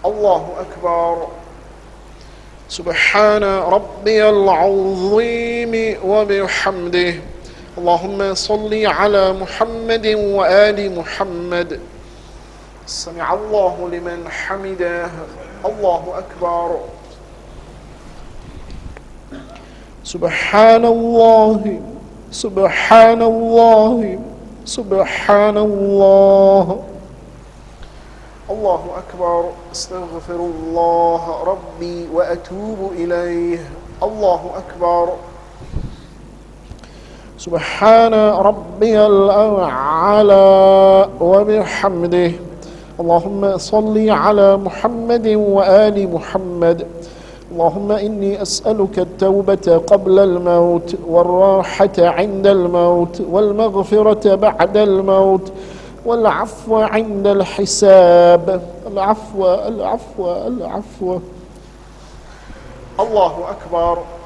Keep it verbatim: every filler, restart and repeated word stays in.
الله أكبر. سبحان ربي العظيم وبحمده. اللهم صل على محمد وآل محمد. سمع الله لمن حمده. الله أكبر. سبحان الله سبحان الله سبحان الله. الله أكبر. استغفر الله ربي وأتوب إليه. الله أكبر. سبحان ربي الأعلى وبحمده. اللهم صل على محمد وآل محمد. اللهم إني أسألك التوبة قبل الموت، والراحة عند الموت، والمغفرة بعد الموت، والعفو عند الحساب. العفو العفو العفو. الله أكبر.